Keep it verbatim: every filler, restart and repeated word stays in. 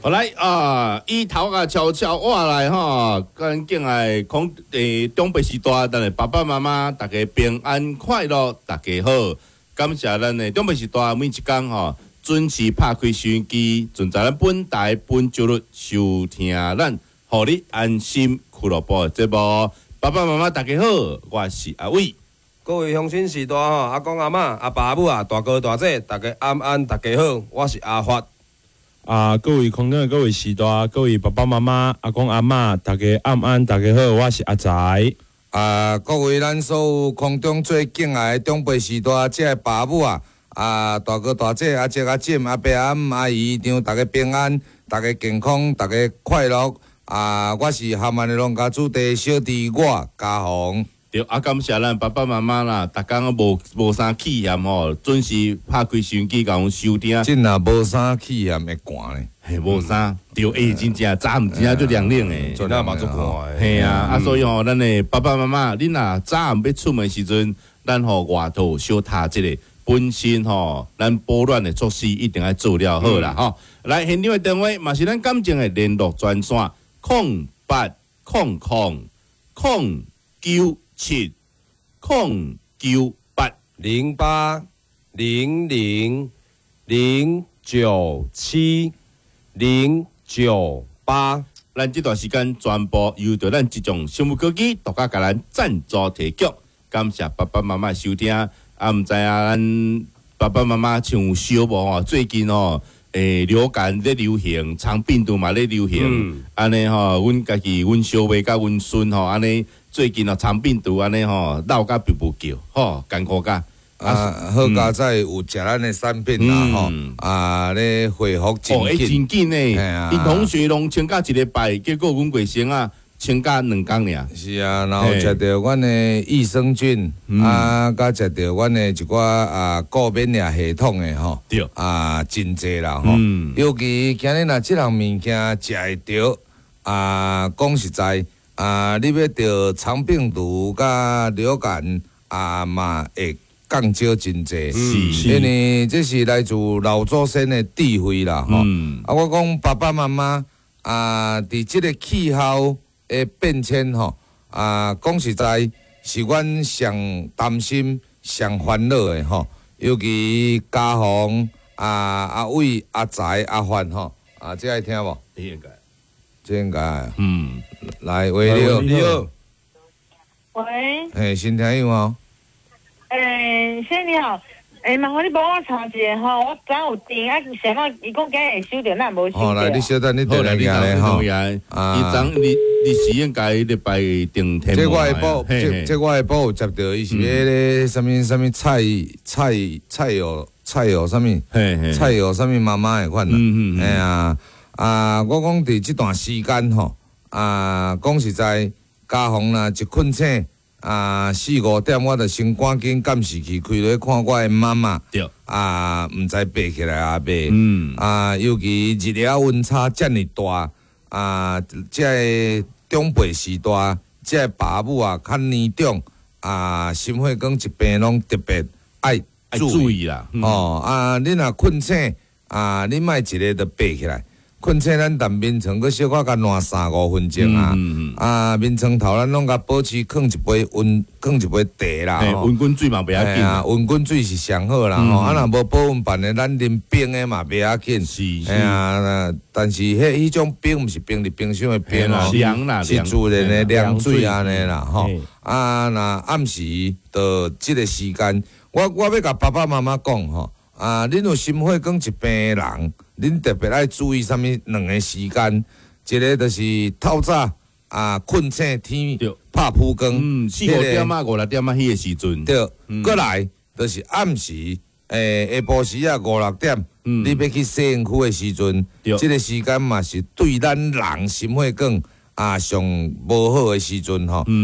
好来啊，伊头啊悄悄话来吼，赶紧来讲诶，中北时代，咱的爸爸妈妈大家平安快乐，大家好，感谢咱的中北时代每一天吼，准时拍开收音机，准在咱本台本周日收听咱，互你安心俱乐部的节目。爸爸妈妈大家好，我是阿伟。 各位乡亲时代吼，阿公阿嬷、阿爸阿母啊，大哥大姐，大家安安，大家好，我是阿发。 啊，各位空中的各位时代，各位爸爸妈妈、阿公阿嬷，大家安安，大家好，我是阿财。 啊，各位咱所有空中最敬爱的长辈时代，即个爸母啊，啊大哥大姐、阿姐阿婶、阿伯阿姆、阿姨，让大家平安，大家健康，大家快乐。啊，我是厦门的农家主地小弟，我家宏。 对，啊，感谢咱爸爸妈妈啦，逐工无无啥气嫌吼，准时拍开收音机，甲阮收听。 真啊，无啥气嫌会寒咧， 嘿，无啥，对，诶，真正早暗真正就凉凉诶， 真啊嘛足寒诶。 嘿啊，啊，所以吼，咱诶爸爸妈妈，恁若早暗要出门时阵，咱吼外头小踏即个，本身吼，咱保暖诶措施一定要做了好啦吼。来，现场诶电话嘛是咱感情诶联络专线，空八空空空九。七空九八零八零零零九七零九八， 咱这段时间全部由着咱这种生物科技独家甲咱赞助提供，感谢爸爸妈妈收听。啊，毋知啊，咱爸爸妈妈像有烧无吼？最近吼，诶，流感咧流行，肠病毒嘛咧流行，安尼吼，阮家己阮小妹甲阮孙吼，安尼。最近啊，肠病毒安尼吼，闹甲噗噗叫，吼，艰苦甲。 啊，好佳在有食咱的产品啦，吼、嗯，啊，咧恢复真紧。哦，真紧呢，因同学拢请假一礼拜，结果阮贵生啊，请假两工尔。 是啊，然后食着阮的益生菌，嗯、啊，甲食着阮的一寡啊高免疫系统的吼， 对， 啊，真济啦吼。嗯、尤其今日若即项物件食会着，啊，讲实在。啊！你要得肠病毒甲流感啊嘛，会降少真济，因为这是来自老祖先的智慧啦，吼、嗯。啊，我讲爸爸妈妈啊，伫即个气候的变迁吼，啊，讲实在是阮上担心、上烦恼的吼，尤其家宏啊、阿伟、阿财、阿范吼，啊，这爱听无？ 应该。 应该， 嗯， 来，喂，你好， 你好， 喂， 诶，新听友哦， 诶，先生你好，诶，麻烦你帮我查一下吼，我昨有订啊，想到伊讲今日会收到，咱无收到。 好，来，你稍等，你等下听咧吼， 啊，伊昨你你是应该礼拜订天。 这我会报，这这我会报接到，伊是迄个什么什么菜菜菜油菜油什么，菜油什么妈妈的款啦，嗯嗯，哎呀。啊，我讲伫即段时间吼，啊，讲实在，家宏啦一困醒，啊四五点我著先赶紧监视器开落看我的妈妈， 对， 啊，毋知爬起来啊未，嗯，啊，尤其日夜温差遮尔大，啊，即个长辈时代，即个爸母啊较年长，啊，心血管疾病拢特别爱注意啦，哦，啊，你若困醒，啊，你莫一个著爬起来。困醒咱淡面床，佮小可甲暖三五分钟啊！嗯嗯、啊，面床头咱拢甲保持放一杯温，放一杯茶啦。 温滚水嘛袂要紧啊，温滚水是上好啦。吼、嗯，啊，若无保温办的，咱啉冰的嘛袂要紧。 是是。 哎呀，但是迄迄种冰毋是冰伫冰箱的冰哦， 凉啦， 是自然的凉水安尼啦。吼，啊，若暗时到即个时间，我我要甲爸爸妈妈讲吼。啊，恁有心血管疾病的人，恁特别爱注意啥物两个时间，一个就是透早啊，困醒天拍蒲光， 嗯，四五点啊，五六点啊，迄个时阵， 对，过来就是暗时，诶，下晡时啊，五六点，你要去洗身躯的时阵，即个时间嘛是对咱人心血管啊上无好的时阵吼。